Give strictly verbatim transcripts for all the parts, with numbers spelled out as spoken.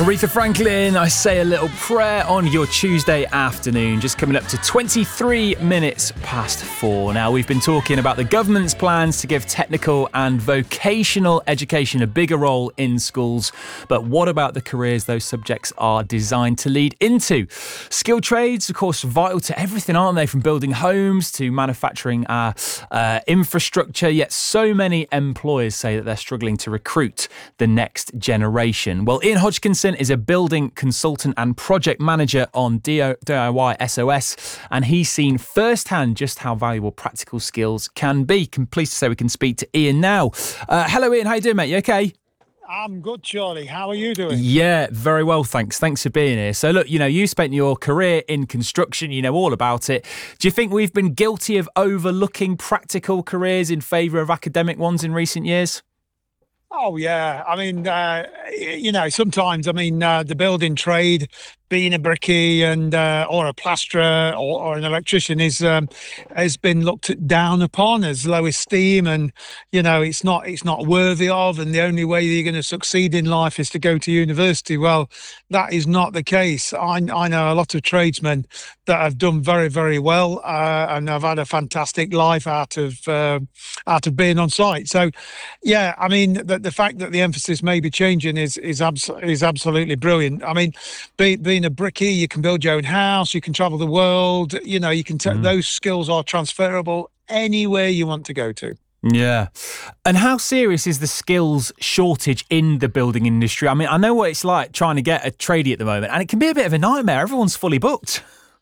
Aretha Franklin, I say a little prayer on your Tuesday afternoon, just coming up to twenty-three minutes past four. Now, we've been talking about the government's plans to give technical and vocational education a bigger role in schools. But what about the careers those subjects are designed to lead into? Skilled trades, of course, vital to everything, aren't they? From building homes to manufacturing our uh, infrastructure. Yet so many employers say that they're struggling to recruit the next generation. Well, Ian Hodgkinson is a building consultant and project manager on D I Y S O S, and he's seen firsthand just how valuable practical skills can be. I'm pleased to say we can speak to Ian now. Uh, hello, Ian. How you doing, mate? You okay? I'm good, Charlie. How are you doing? Yeah, very well, thanks. Thanks for being here. So, look, you know, you spent your career in construction. You know all about it. Do you think we've been guilty of overlooking practical careers in favour of academic ones in recent years? Oh, yeah. I mean, uh, you know, sometimes, I mean, uh, the building trade, being a brickie and uh, or a plasterer or, or an electrician is um, has been looked at down upon as low esteem, and you know it's not it's not worthy of, and the only way you're going to succeed in life is to go to university. Well, that is not the case. I, I know a lot of tradesmen that have done very very well uh, and have had a fantastic life out of uh, out of being on site. So, yeah, I mean the, the fact that the emphasis may be changing is is abs- is absolutely brilliant. I mean, be, being a brickie, you can build your own house, you can travel the world, you know, you can t- mm. those skills are transferable anywhere you want to go to. Yeah. And how serious is the skills shortage in the building industry? I mean, I know what it's like trying to get a tradie at the moment, and it can be a bit of a nightmare. Everyone's fully booked.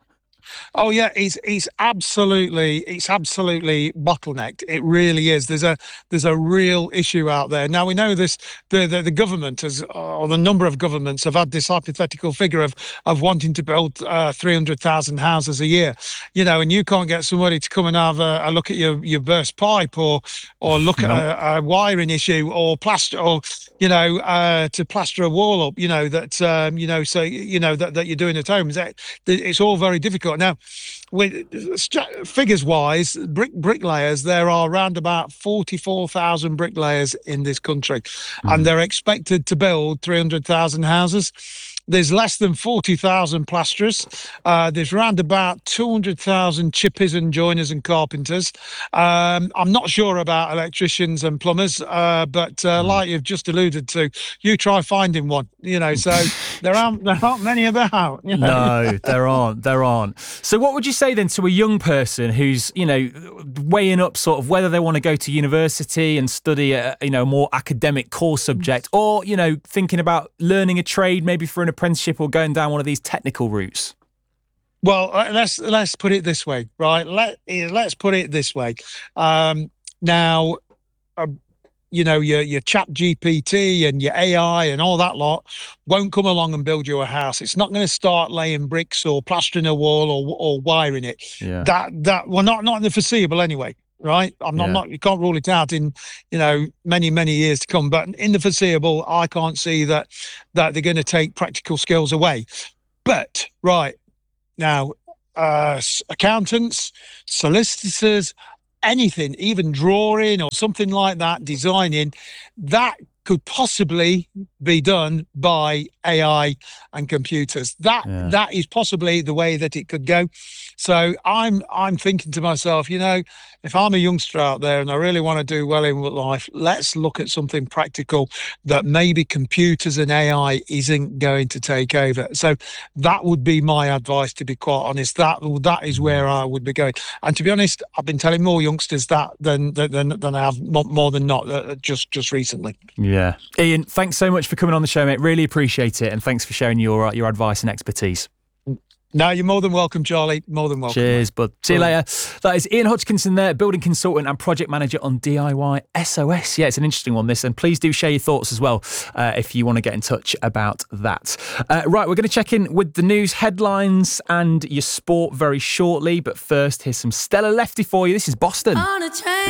Oh yeah, it's it's absolutely it's absolutely bottlenecked. It really is. There's a there's a real issue out there. Now we know this. The the, the government has, or the number of governments have had this hypothetical figure of of wanting to build uh, three hundred thousand houses a year. You know, and you can't get somebody to come and have a, a look at your your burst pipe, or or look no. at a, a wiring issue, or plaster, or you know, uh, to plaster a wall up. You know that um, you know so you know that, that you're doing at home. It's all very difficult now. With figures wise, brick bricklayers, there are around about forty-four thousand bricklayers in this country, mm. and they're expected to build three hundred thousand houses. There's less than forty thousand plasterers. Uh, there's around about two hundred thousand chippies and joiners and carpenters. Um, I'm not sure about electricians and plumbers, uh, but uh, mm. like you've just alluded to, you try finding one, you know, so there aren't there aren't many about. You know? No, there aren't, there aren't. So what would you say then to a young person who's, you know, weighing up sort of whether they want to go to university and study a, you know, more academic core subject, or, you know, thinking about learning a trade maybe for an apprenticeship or going down one of these technical routes? Well, let's let's put it this way, right? Let let's put it this way. Um, now, uh, you know, your your Chat G P T and your A I and all that lot won't come along and build you a house. It's not going to start laying bricks or plastering a wall or or wiring it. Yeah. That that well, not not in the foreseeable anyway. Right, I'm not, yeah. not. You can't rule it out in, you know, many many years to come. But in the foreseeable, I can't see that that they're going to take practical skills away. But right now, uh, accountants, solicitors, anything, even drawing or something like that, designing, that could possibly be done by A I and computers. That yeah. that is possibly the way that it could go. So I'm I'm thinking to myself, you know, if I'm a youngster out there and I really want to do well in life, let's look at something practical that maybe computers and A I isn't going to take over. So that would be my advice, to be quite honest. That that is where I would be going. And to be honest, I've been telling more youngsters that than than than I have more than not uh, just just recently. Yeah, Ian, thanks so much for coming on the show, mate. Really appreciate it, and thanks for sharing your uh, your advice and expertise. No, you're more than welcome, Charlie. More than welcome. Cheers, bud. See you later. That is Ian Hodgkinson there, building consultant and project manager on D I Y S O S. Yeah, it's an interesting one, this, and please do share your thoughts as well uh, if you want to get in touch about that. Uh, right, we're going to check in with the news headlines and your sport very shortly, but first, here's some Stella Lefty for you. This is Boston. On a train.